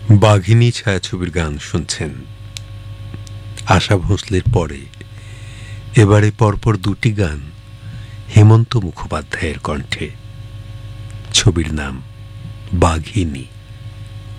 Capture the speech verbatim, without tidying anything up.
বাঘিনী ছায়াছবির গান শুনছেন। আশা ভোঁসলের পরে এবারে পরপর দুটি গান হেমন্ত মুখোপাধ্যায়ের কণ্ঠে। ছবির নাম বাঘিনী।